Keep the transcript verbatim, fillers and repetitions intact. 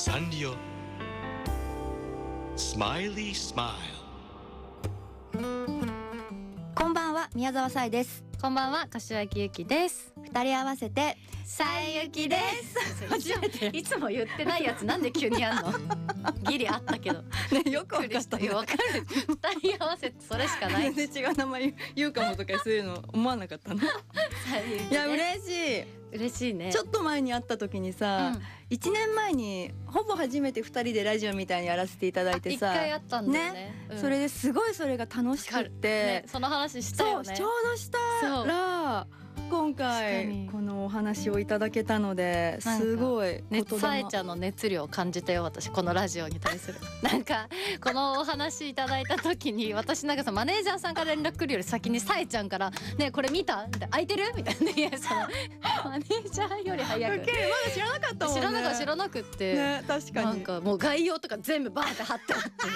サンリオスマイリースマイル。 こんばんは、宮沢さえです。 こんばんは、柏木由紀です。 二人合わせてさえゆきです。初めて。いつも言ってないやつなんで急にやんの？ギリあったけど。 ね、よくわかったよ。わかる。二人合わせてそれしかない。 全然違う名前言うかもとかそういうの思わなかったの。いや嬉しい。 嬉しいね。 ちょっと前に会った時にさ、いちねんまえにほぼ初めてふたりでラジオみたいにやらせていただいてさ、 一回やったんだよね。 ね、それですごいそれが楽しくって、 ね、その話したよね。 そう、ちょうどしたら今回このお話をいただけたので、すごいね、さえちゃんの熱量を感じたよ、私このラジオに対する。なんかこのお話いただいた時に、私なんかさ、マネージャーさんから連絡来るより先にさえちゃんから「ね、これ見た?」みたいな「空いてる?」みたいな、いやそのマネージャーより早く、 まだ知らなかったもんね。 知らなか知らなくって、 ね、確かになんかもう概要とか全部バーって貼ってあって